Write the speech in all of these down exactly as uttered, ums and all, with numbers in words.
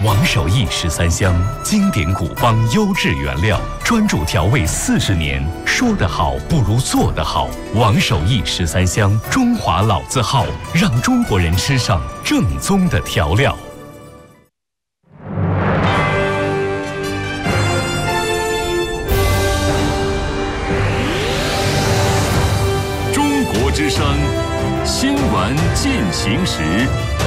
王守义十三香，经典古方优质原料，专注调味四十年，说得好不如做得好。王守义十三香，中华老字号，让中国人吃上正宗的调料。 中国之声，新闻进行时。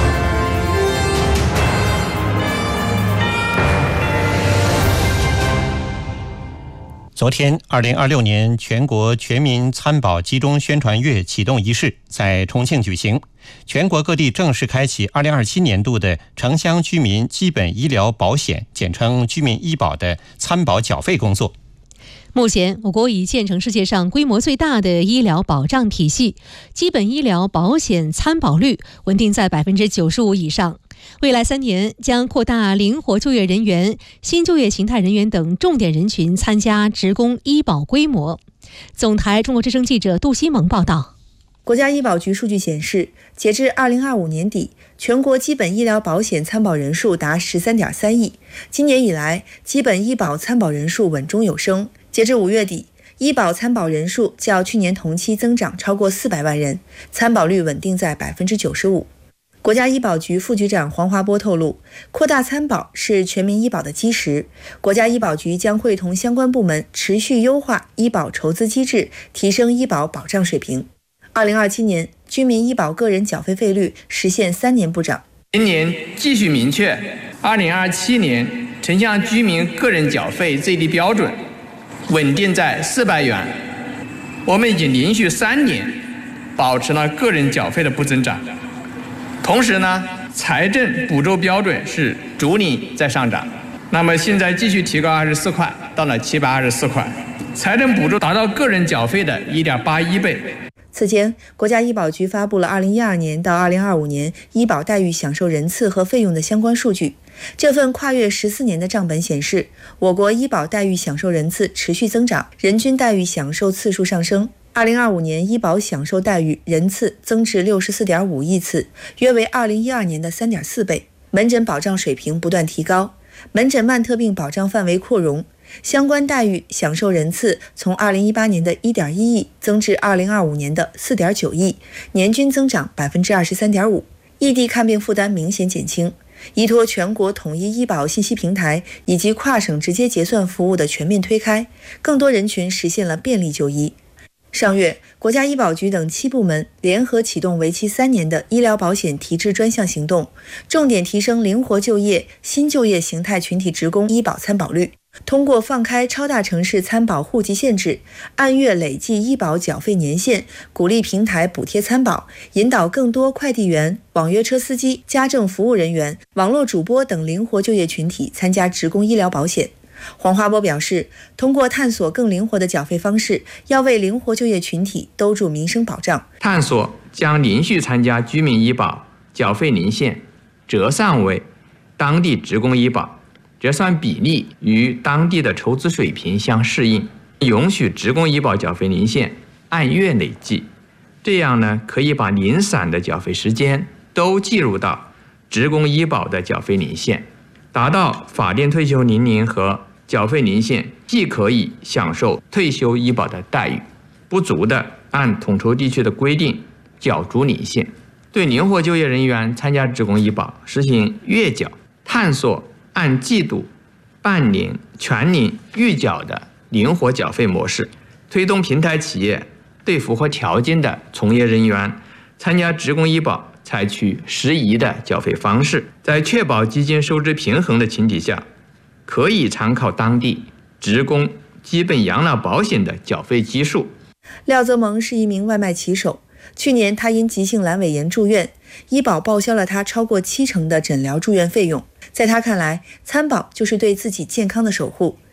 昨天，二零二六年全国全民参保集中宣传月启动仪式在重庆举行，全国各地正式开启二零二七年度的城乡居民基本医疗保险（简称居民医保）的参保缴费工作。 目前，我国已建成世界上规模最大的医疗保障体系，基本医疗保险参保率稳定在百分之九十五以上。未来三年将扩大灵活就业人员、新就业形态人员等重点人群参加职工医保规模。总台中国之声记者杜西萌报道。 国家医保局数据显示，截至二零二五年底，全国基本医疗保险参保人数达 十三点三亿。今年以来，基本医保参保人数稳中有升。截至五月底，医保参保人数较去年同期增长超过四百万人，参保率稳定在 百分之九十五。国家医保局副局长黄华波透露，扩大参保是全民医保的基石，国家医保局将会同相关部门持续优化医保筹资机制，提升医保保障水平。二零二七年，居民医保个人缴费费率实现三年不涨。 今年继续明确，二零二七年城乡居民个人缴费最低标准稳定在四百元。我们已经连续三年保持了个人缴费的不增长。同时呢，财政补助标准是逐年在上涨，那么现在继续提高二十四块，到了七百二十四块，财政补助达到个人缴费的 一点八一倍。 此前，国家医保局发布了二零一二年到二零二五年医保待遇享受人次和费用的相关数据。这份跨越十四年的账本显示，我国医保待遇享受人次持续增长，人均待遇享受次数上升。二零二五年医保享受待遇人次增至 六十四点五亿次，约为二零一二年的 三点四倍。门诊保障水平不断提高，门诊慢特病保障范围扩容，相关待遇享受人次从二零一八年的 一点一亿增至二零二五年的 四点九亿，年均增长 百分之二十三点五。 异地看病负担明显减轻，依托全国统一医保信息平台以及跨省直接结算服务的全面推开，更多人群实现了便利就医。上月，国家医保局等七部门联合启动为期三年的医疗保险提质专项行动，重点提升灵活就业、新就业形态群体职工医保参保率。通过放开超大城市参保户籍限制，按月累计医保缴费年限，鼓励平台补贴参保，引导更多快递员、网约车司机、家政服务人员、网络主播等灵活就业群体参加职工医疗保险。黄华波表示，通过探索更灵活的缴费方式，要为灵活就业群体兜住民生保障。 探索将连续参加居民医保缴费年限折算为当地职工医保，折算比例与当地的筹资水平相适应，允许职工医保缴费年限按月累计，这样呢，可以把零散的缴费时间都计入到职工医保的缴费年限，达到法定退休年龄和缴费年限既可以享受退休医保的待遇，不足的按统筹地区的规定缴足年限。对灵活就业人员参加职工医保实行月缴，探索按季度、半年、全年预缴的灵活缴费模式，推动平台企业对符合条件的从业人员参加职工医保采取适宜的缴费方式，在确保基金收支平衡的前提下，可以参考当地职工基本养老保险的缴费基数。 廖泽蒙是一名外卖骑手，去年他因急性阑尾炎住院，医保报销了他超过七成的诊疗住院费用。在他看来，参保就是对自己健康的守护，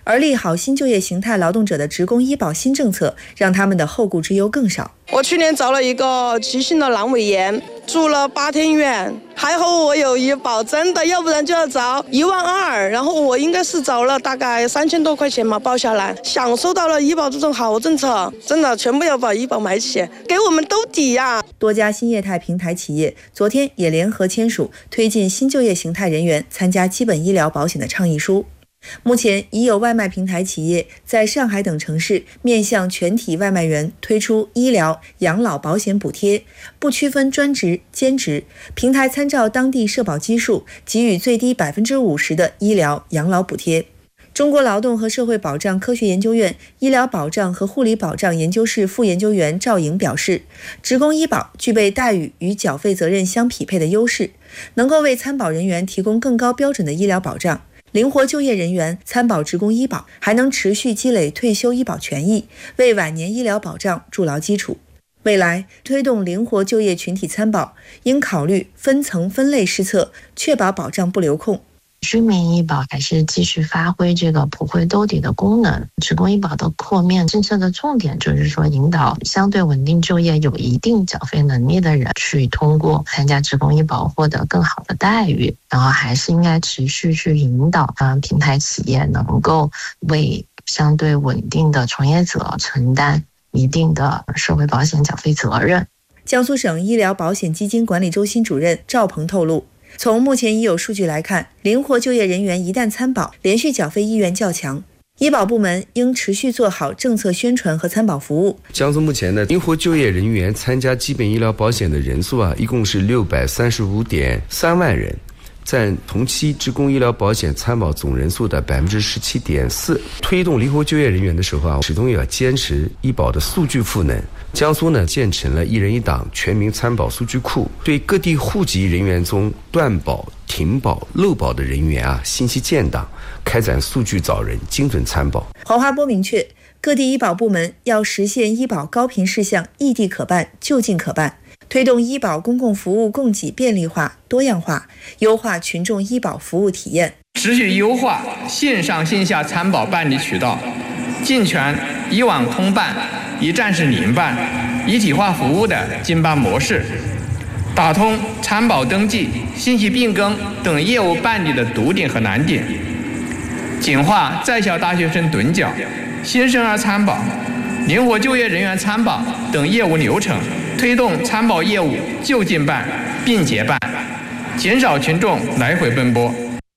而利好新就业形态劳动者的职工医保新政策，让他们的后顾之忧更少。 我去年找了一个急性的阑尾炎，住了八天院，还好我有医保，真的，要不然就要找一万二，然后我应该是找了大概三千多块钱嘛，报下来，享受到了医保这种好政策，真的全部要把医保买起，给我们兜底呀！ 多家新业态平台企业昨天也联合签署推进新就业形态人员参加基本医疗保险的倡议书。目前已有外卖平台企业在上海等城市面向全体外卖员推出医疗、养老保险补贴，不区分专职、兼职，平台参照当地社保基数，给予最低 百分之五十 的医疗、养老补贴。中国劳动和社会保障科学研究院医疗保障和护理保障研究室副研究员赵颖表示，职工医保具备待遇与缴费责任相匹配的优势，能够为参保人员提供更高标准的医疗保障。灵活就业人员参保职工医保，还能持续积累退休医保权益，为晚年医疗保障筑牢基础。未来推动灵活就业群体参保，应考虑分层分类施策，确保保障不流空。 居民医保还是继续发挥这个普惠兜底的功能。职工医保的扩面政策的重点就是说，引导相对稳定就业、有一定缴费能力的人去通过参加职工医保获得更好的待遇，然后还是应该持续去引导啊平台企业能够为相对稳定的从业者承担一定的社会保险缴费责任。 江苏省医疗保险基金管理中心主任赵鹏透露，从目前已有数据来看，灵活就业人员一旦参保，连续缴费意愿较强。医保部门应持续做好政策宣传和参保服务。 江苏目前呢，灵活就业人员参加基本医疗保险的人数啊，一共是六百三十五点三万人，占同期职工医疗保险参保总人数的 百分之十七点四。推动灵活就业人员的时候啊，始终也要坚持医保的数据赋能。江苏呢，建成了一人一档全民参保数据库，对各地户籍人员中断保、停保、漏保的人员啊，信息建档，开展数据找人，精准参保。 黄华波明确，各地医保部门要实现医保高频事项异地可办、就近可办，推动医保公共服务供给便利化、多样化，优化群众医保服务体验， 持续优化线上线下参保办理渠道，健全医网通办、一站式零办、一体化服务的经办模式，打通参保登记、信息变更等业务办理的堵点和难点，简化在校大学生趸缴、新生儿参保、灵活就业人员参保等业务流程，推动参保业务就近办、并结办，减少群众来回奔波。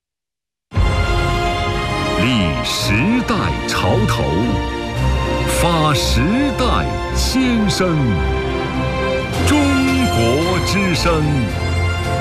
立时代潮头，发时代先声。中国之声。